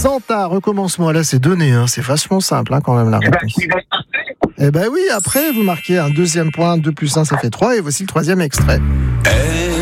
Santa, recommence-moi. Là, c'est donné. Hein. C'est vachement simple quand même la réponse. Eh ben oui, après, vous marquez un deuxième point. 2 plus 1, ça fait 3. Et voici le troisième extrait.